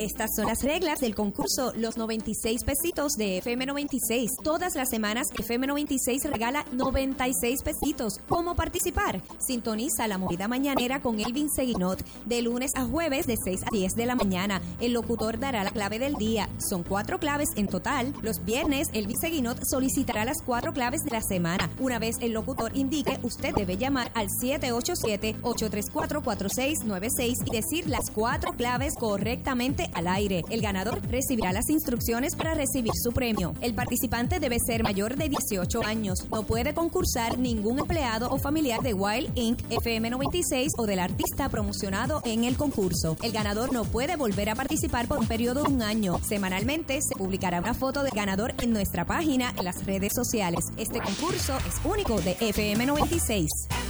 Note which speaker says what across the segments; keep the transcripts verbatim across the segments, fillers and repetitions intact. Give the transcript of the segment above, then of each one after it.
Speaker 1: Estas son las reglas del concurso Los noventa y seis pesitos de F M noventa y seis. Todas las semanas F M noventa y seis regala noventa y seis pesitos. ¿Cómo participar? Sintoniza La Movida Mañanera con Elvin Seguinot de lunes a jueves de seis a diez de la mañana. El locutor dará la clave del día. Son cuatro claves en total. Los viernes Elvin Seguinot solicitará las cuatro claves de la semana. Una vez el locutor indique, usted debe llamar al siete ocho siete, ocho tres cuatro, cuatro seis nueve seis y decir las cuatro claves correctamente al aire. El ganador recibirá las instrucciones para recibir su premio. El participante debe ser mayor de dieciocho años. No puede concursar ningún empleado o familiar de Wild incorporated, F M noventa y seis o del artista promocionado en el concurso. El ganador no puede volver a participar por un periodo de un año. Semanalmente se publicará una foto del ganador en nuestra página en las redes sociales. Este concurso es único de F M noventa y seis.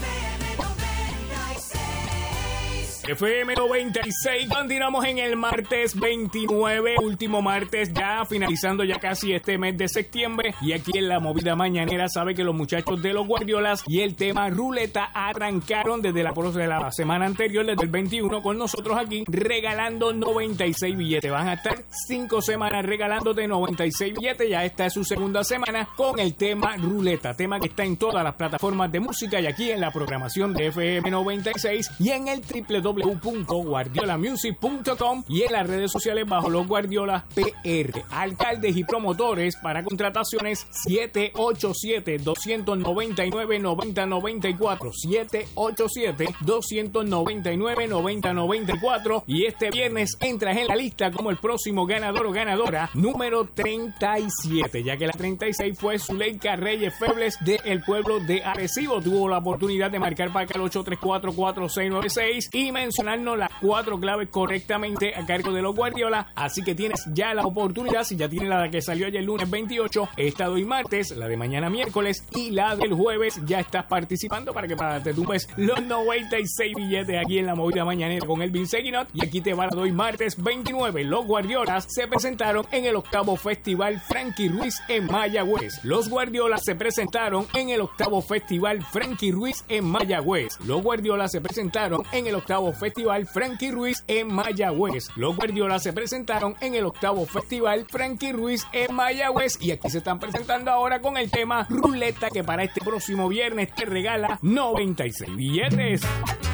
Speaker 2: F M noventa y seis, continuamos en el martes veintinueve, último martes ya, finalizando ya casi este mes de septiembre, y aquí en La Movida Mañanera sabe que los muchachos de los Guardiolas y el tema Ruleta arrancaron desde la, de la semana anterior, desde el veintiuno, con nosotros aquí regalando noventa y seis billetes. Van a estar cinco semanas regalándote noventa y seis billetes, ya esta es su segunda semana con el tema Ruleta, tema que está en todas las plataformas de música y aquí en la programación de F M noventa y seis y en el doble u doble u doble u punto guardiola music punto com y en las redes sociales bajo Los Guardiolas P R. Alcaldes y promotores para contrataciones siete ocho siete, dos nueve nueve, nueve cero nueve cuatro, siete ocho siete, dos nueve nueve, nueve cero nueve cuatro, y este viernes entras en la lista como el próximo ganador o ganadora número treinta y siete, ya que la treinta y seis fue Zuleika Reyes Febles del pueblo de Arecibo. Tuvo la oportunidad de marcar para acá el ocho tres cuatro, cuatro seis nueve seis y mencionarnos las cuatro claves correctamente a cargo de Los Guardiolas, así que tienes ya la oportunidad. Si ya tienes la que salió ayer lunes veintiocho, esta de hoy martes, la de mañana miércoles y la del jueves, ya estás participando para que para te tumbes los noventa y seis billetes aquí en La Movida Mañanera con Elvin Seguinot. Y aquí te va la de hoy martes veintinueve. Los Guardiolas se presentaron en el octavo Festival Frankie Ruiz en Mayagüez. Los Guardiolas se presentaron en el octavo Festival Frankie Ruiz en Mayagüez. Los Guardiolas se presentaron en el octavo Festival Frankie Ruiz en Mayagüez. Los Guardiolas se presentaron en el octavo Festival Frankie Ruiz en Mayagüez y aquí se están presentando ahora con el tema Ruleta, que para este próximo viernes te regala noventa y seis billetes.